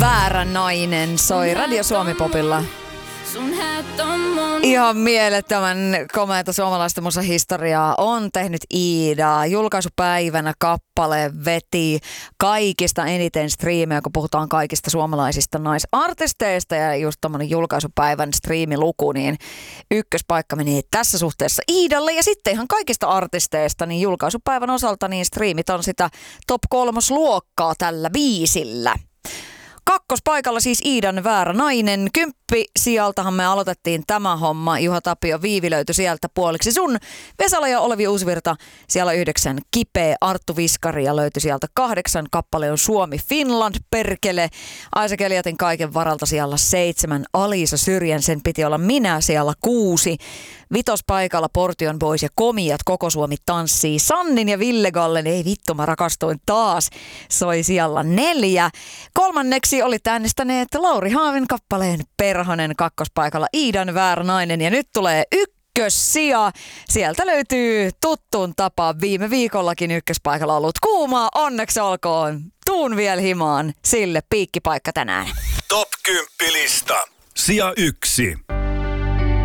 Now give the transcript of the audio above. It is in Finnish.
Väärä nainen soi Radio Suomi-popilla. Ihan mielettömän komeata suomalaista musahistoriaa on tehnyt Iida. Julkaisupäivänä kappale veti kaikista eniten striimejä, kun puhutaan kaikista suomalaisista naisartisteista. Ja just tommonen julkaisupäivän striimiluku, niin ykköspaikka meni tässä suhteessa Iidalle. Ja sitten ihan kaikista artisteista, niin julkaisupäivän osalta niin striimit on sitä top 3 luokkaa tällä biisillä. Kakkospaikalla siis Iidan Väärä nainen. 10 sijaltahan me aloitettiin tämä homma. Juha Tapio Viivi löytyi sieltä puoliksi sun. Vesala ja Olavi Uusvirta siellä 9. Kipeä Arttu Viskaria löytyi sieltä 8. Kappale on Suomi Finland perkele. Aisa Keliatin Kaiken varalta siellä 7. Aliisa Syrjän sen piti olla minä siellä 6. Vitospaikalla Portion Boys ja Komiat Koko Suomi tanssii. Sannin ja Ville Gallen, ei vittu mä rakastuin taas, soi siellä 4. Kolmanneksi olit äänestäneet Lauri Haavin kappaleen Perhonen kakkospaikalla Iidan Väärä nainen. Ja nyt tulee ykkössija. Sieltä löytyy tuttuun tapaan viime viikollakin ykköspaikalla ollut Kuumaa. Onneksi olkoon. Tuun vielä himaan. Sille piikkipaikka tänään. Top 10 lista. Sija 1.